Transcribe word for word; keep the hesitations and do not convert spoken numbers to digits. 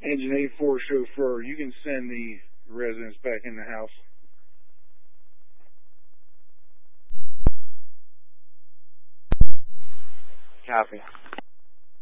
Engine eight four chauffeur, you can send the residents back in the house. Copy.